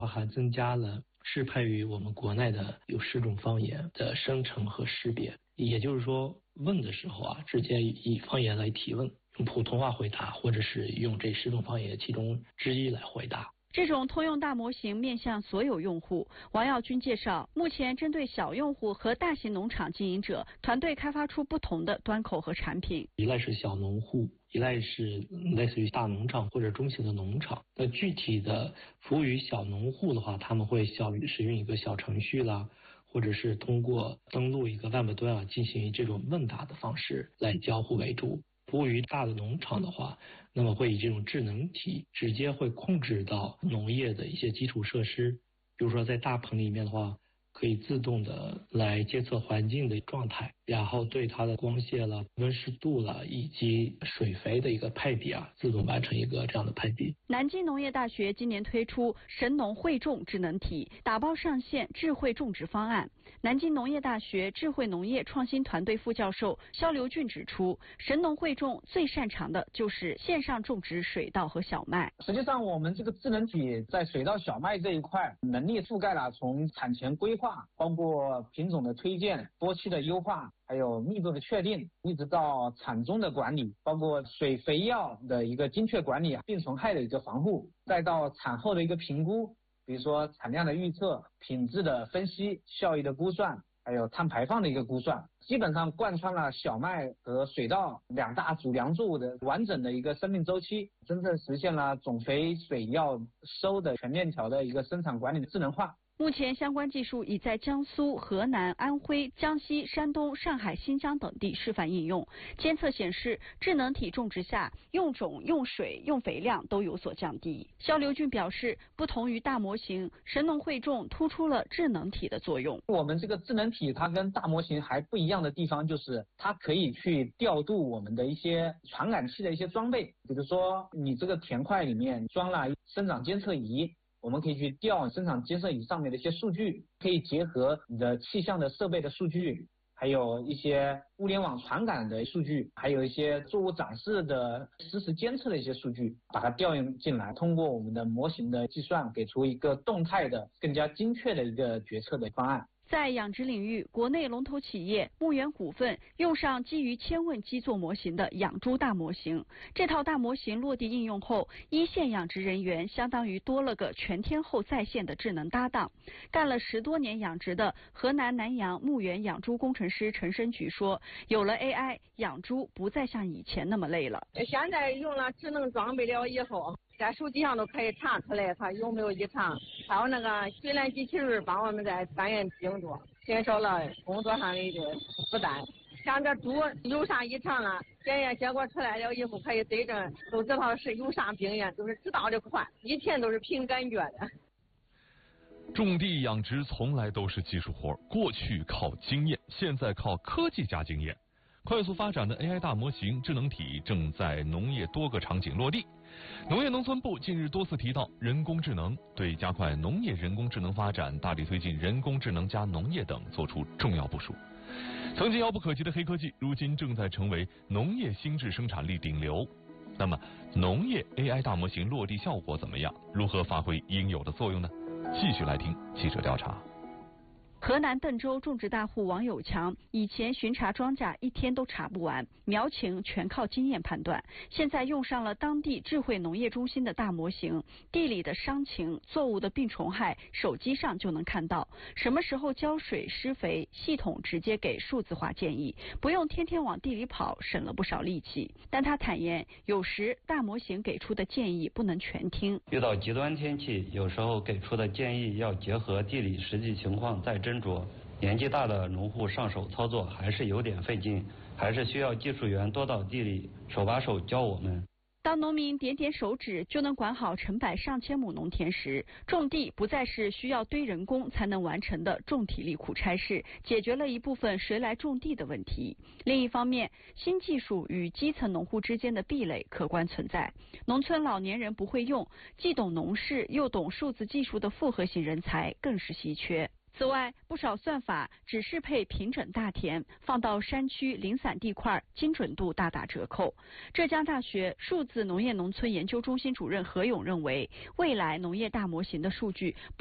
还增加了适配于我们国内的有10种方言的生成和识别。也就是说，问的时候啊，直接以方言来提问，用普通话回答，或者是用这10种方言其中之一来回答。 这种通用大模型面向所有用户。王耀军介绍，目前针对小用户和大型农场经营者，团队开发出不同的端口和产品。 一类是小农户，一类是类似于大农场或者中型的农场。那具体的服务于小农户的话，他们会使用一个小程序啦，或者是通过登录一个 Web 端啊，进行这种问答的方式来交互为主。服务于大的农场的话，那么会以这种智能体直接会控制到农业的一些基础设施，比如说在大棚里面的话，可以自动的来监测环境的状态，然后对它的光线了、温湿度了以及水肥的一个配比啊，自动完成一个这样的配比。 南京农业大学今年推出神农汇种智能体，打包上线智慧种植方案。南京农业大学智慧农业创新团队副教授肖刘俊指出，神农汇种最擅长的就是线上种植水稻和小麦。 实际上，我们这个智能体在水稻、小麦这一块能力覆盖了从产前规划，包括品种的推荐、播期的优化，还有密度的确定，一直到产中的管理，包括水肥药的一个精确管理，病虫害的一个防护，再到产后的一个评估，比如说产量的预测、品质的分析、效益的估算，还有碳排放的一个估算，基本上贯穿了小麦和水稻2大主粮作物的完整的一个生命周期，真正实现了种肥、水药、收的全链条的一个生产管理的智能化。 目前相关技术已在江苏、河南、安徽、江西、山东、上海、新疆等地示范应用。监测显示，智能体种植下用种、用水、用肥量都有所降低。肖刘俊表示，不同于大模型，神农汇种突出了智能体的作用。 我们这个智能体它跟大模型还不一样的地方，就是它可以去调度我们的一些传感器的一些装备，比如说你这个田块里面装了生长监测仪，我们可以去调生产监测仪上面的一些数据，可以结合你的气象的设备的数据，还有一些物联网传感的数据，还有一些作物长势的实时监测的一些数据，把它调用进来，通过我们的模型的计算，给出一个动态的、更加精确的一个决策的方案。 在养殖领域，国内龙头企业牧原股份用上基于千问基座模型的养猪大模型。这套大模型落地应用后，一线养殖人员相当于多了个全天候在线的智能搭档。干了10多年养殖的河南南阳牧原养猪工程师陈申菊说，有了 AI， 养猪不再像以前那么累了。 现在用了智能装备了以后，在手机上都可以查出来它有没有异常，还有那个水缆机器人帮我们在翻验病毒，减少了工作上的一个负担。像这猪有啥异常了，检验结果出来了以后可以对症，都知道是有啥病源，都是知道的快，以前都是凭感觉的。 种地养殖从来都是技术活，过去靠经验，现在靠科技加经验。快速发展的 AI 大模型智能体正在农业多个场景落地。农业农村部近日多次提到人工智能，对加快农业人工智能发展、大力推进人工智能加农业等作出重要部署。曾经遥不可及的黑科技，如今正在成为农业心智生产力顶流。那么，农业 AI 大模型落地效果怎么样？如何发挥应有的作用呢？继续来听记者调查。 河南邓州种植大户王有强以前巡查庄稼一天都查不完，苗情全靠经验判断。现在用上了当地智慧农业中心的大模型，地里的伤情、作物的病虫害，手机上就能看到。什么时候浇水、施肥，系统直接给数字化建议，不用天天往地里跑，省了不少力气。但他坦言，有时大模型给出的建议不能全听。 遇到极端天气，有时候给出的建议要结合地理实际情况再斟酌，年纪大的农户上手操作还是有点费劲，还是需要技术员多到地里手把手教我们。 当农民点点手指就能管好成百上千亩农田时，种地不再是需要堆人工才能完成的重体力苦差事，解决了一部分谁来种地的问题。另一方面，新技术与基层农户之间的壁垒客观存在，农村老年人不会用，既懂农事又懂数字技术的复合型人才更是稀缺。 此外，不少算法只适配平整大田，放到山区零散地块，精准度大打折扣。浙江大学数字农业农村研究中心主任何勇认为，未来农业大模型的数据